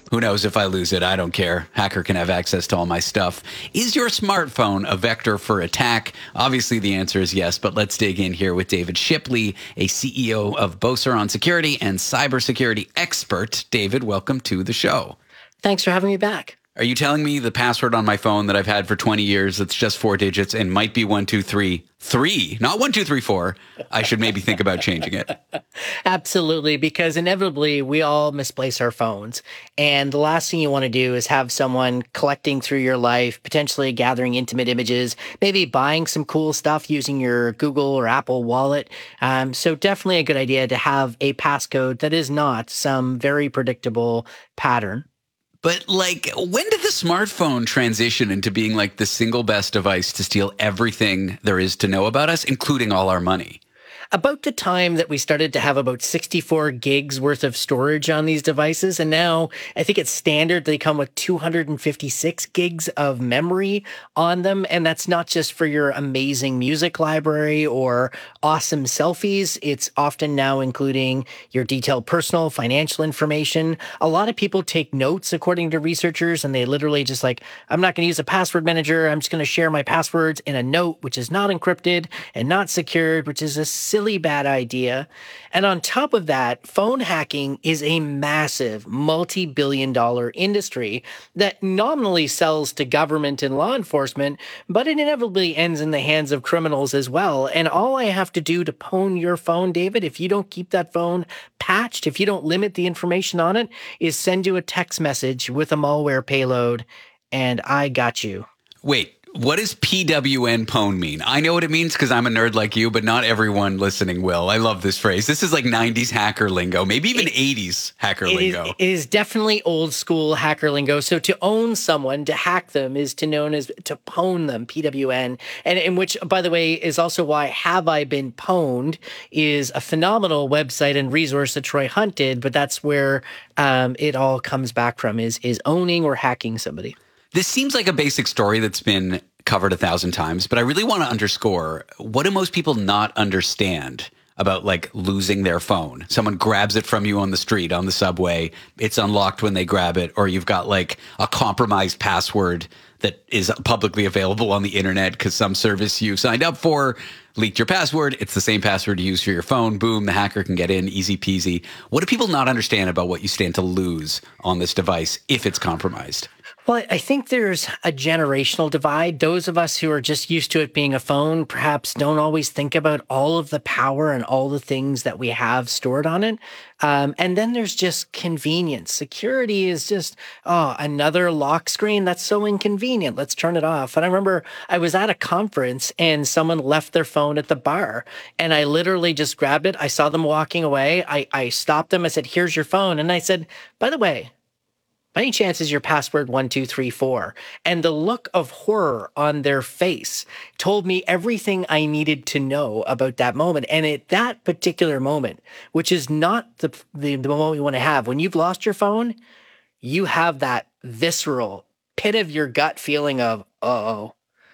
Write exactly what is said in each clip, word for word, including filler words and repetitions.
Who knows if I lose it? I don't care. Hacker can have access to all my stuff. Is your smartphone a vector for attack? Obviously, the answer is yes, but let's dig in here with David Shipley, a C E O of Beauceron Security and cybersecurity expert. David, welcome to the show. Thanks for having me back. Are you telling me the password on my phone that I've had for twenty years, that's just four digits and might be one, two, three, three, not one, two, three, four, I should maybe think about changing it? Absolutely, because inevitably we all misplace our phones. And the last thing you want to do is have someone collecting through your life, potentially gathering intimate images, maybe buying some cool stuff using your Google or Apple wallet. Um, so definitely a good idea to have a passcode that is not some very predictable pattern. But like, when did the smartphone transition into being like the single best device to steal everything there is to know about us, including all our money? About the time that we started to have about sixty-four gigs worth of storage on these devices. And now I think it's standard. They come with two hundred fifty-six gigs of memory on them. And that's not just for your amazing music library or awesome selfies. It's often now including your detailed personal financial information. A lot of people take notes, according to researchers, and they literally just like, I'm not going to use a password manager. I'm just going to share my passwords in a note, which is not encrypted and not secured, which is a silly bad idea. And on top of that, phone hacking is a massive multi-billion dollar industry that nominally sells to government and law enforcement, but it inevitably ends in the hands of criminals as well. And all I have to do to pwn your phone, David, if you don't keep that phone patched, if you don't limit the information on it, is send you a text message with a malware payload, and I got you. Wait. What does P W N pwn mean? I know what it means because I'm a nerd like you, but not everyone listening will. I love this phrase. This is like nineties hacker lingo, maybe even it, eighties hacker it lingo. Is, it is definitely old school hacker lingo. So to own someone, to hack them, is to known as to pwn them, P W N. And in which, by the way, is also why Have I Been Pwned is a phenomenal website and resource that Troy Hunt did, but that's where um, it all comes back from, is is owning or hacking somebody. This seems like a basic story that's been covered a thousand times, but I really want to underscore, what do most people not understand about like losing their phone? Someone grabs it from you on the street, on the subway, it's unlocked when they grab it, or you've got like a compromised password that is publicly available on the internet because some service you signed up for leaked your password. It's the same password you use for your phone. Boom, the hacker can get in, easy peasy. What do people not understand about what you stand to lose on this device if it's compromised? Well, I think there's a generational divide. Those of us who are just used to it being a phone perhaps don't always think about all of the power and all the things that we have stored on it. Um, and then there's just convenience. Security is just, oh, another lock screen. That's so inconvenient. Let's turn it off. And I remember I was at a conference and someone left their phone at the bar. And I literally just grabbed it. I saw them walking away. I, I stopped them. I said, here's your phone. And I said, by the way, by any chance is your password one, two, three, four? And the look of horror on their face told me everything I needed to know about that moment. And at that particular moment, which is not the, the, the moment you want to have, when you've lost your phone, you have that visceral pit of your gut feeling of, uh-oh,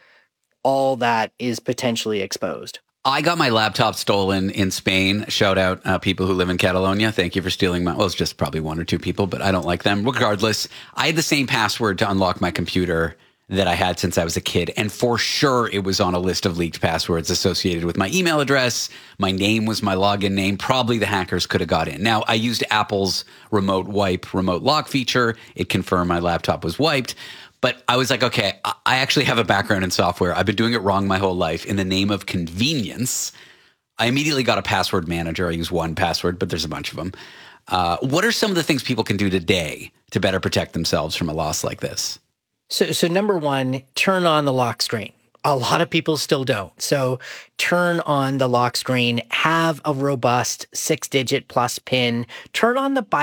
all that is potentially exposed. I got my laptop stolen in Spain. Shout out uh, people who live in Catalonia. Thank you for stealing my, well, it's just probably one or two people, but I don't like them. Regardless, I had the same password to unlock my computer that I had since I was a kid. And for sure, it was on a list of leaked passwords associated with my email address. My name was my login name. Probably the hackers could have got in. Now, I used Apple's remote wipe, remote lock feature. It confirmed my laptop was wiped. But I was like, okay, I actually have a background in software. I've been doing it wrong my whole life. In the name of convenience, I immediately got a password manager. I use one password, but there's a bunch of them. Uh, what are some of the things people can do today to better protect themselves from a loss like this? So, so number one, turn on the lock screen. A lot of people still don't. So turn on the lock screen, have a robust six digit plus PIN, turn on the